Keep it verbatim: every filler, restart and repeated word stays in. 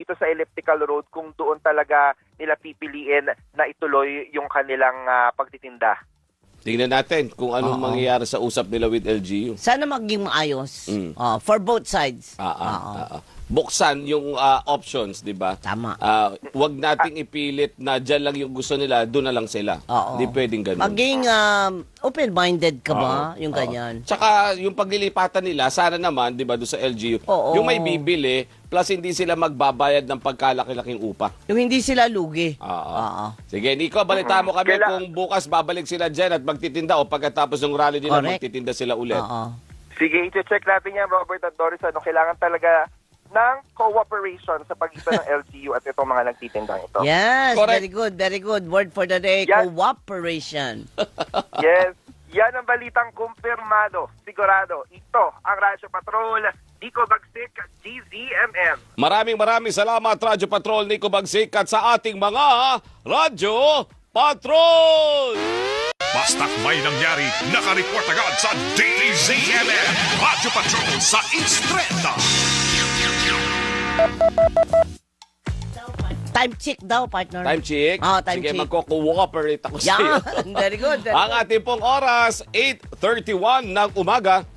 dito sa elliptical road kung doon talaga nila pipiliin na ituloy yung kanilang uh, pagtitinda. Tingnan natin kung anong Uh-oh. mangyayari sa usap nila with L G U. Sana maging maayos Mm. uh, for both sides. Ah, ah, ah, ah. Buksan yung uh, options, di ba? Tama. Uh, huwag nating ipilit na dyan lang yung gusto nila, doon na lang sila. Oo. Hindi pwedeng ganun. Maging um, open-minded ka ba? Oo. Yung Oo. ganyan. Tsaka yung paglilipatan nila, sana naman, di ba, doon sa L G U, Oo. yung may bibili, plus hindi sila magbabayad ng pagkalaki-laking upa. Yung hindi sila lugi. Oo. Oo. Sige, Nico, balita mo kami Kaila- kung bukas babalik sila dyan at magtitinda o pagkatapos ng rally nila, Correct. magtitinda sila ulit. Oo. Sige, i-check natin yan, Robert at Doris. Ano, kailangan talaga ng cooperation sa pagitan ng L G U at itong mga nagtitindang ito. Yes, Correct. very good, very good. Word for the day, Yan. cooperation. Yes, yan ang balitang kumpirmado, sigurado. Ito ang Radyo Patrol, Nico Bagsik, G Z M M. Maraming maraming salamat, Radyo Patrol, Nico Bagsik, at sa ating mga Radyo Patrol! Basta't may nangyari, nakareport agad sa D Z M M. Radyo Patrol sa Instrenta. Time check daw, partner. Time check. Oh, time Sige, check. magko-cooperate ako sa iyo. Yan, very good. Very Ang good. ating pong oras, eight thirty-one ng umaga.